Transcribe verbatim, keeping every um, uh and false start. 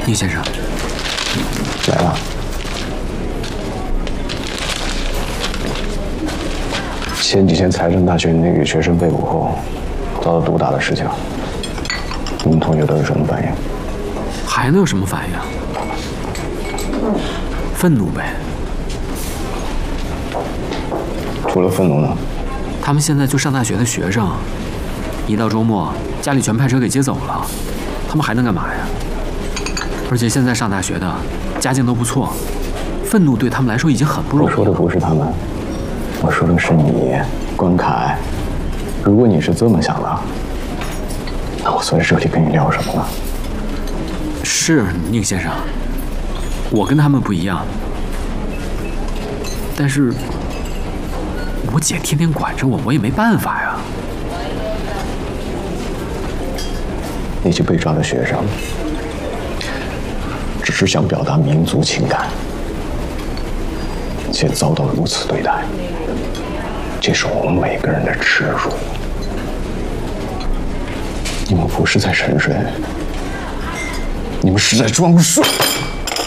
宁先生， 来了。前几天财政大学那个学生被捕后，遭到毒打的事情，你们同学都有什么反应？ 还能有什么反应？愤怒呗。 除了愤怒呢？ 他们现在就上大学的学生，一到周末家里全派车给接走了，他们还能干嘛呀？而且现在上大学的家境都不错，愤怒对他们来说已经很不容易了。 我说的不是他们，我说的是你，关凯。如果你是这么想的，那我坐在这里跟你聊什么呢？ 是宁先生，我跟他们不一样，但是我姐天天管着我，我也没办法呀。 那些被抓的学生，只是想表达民族情感，却遭到如此对待，这是我们每个人的耻辱。你们不是在沉睡，你们是在装睡。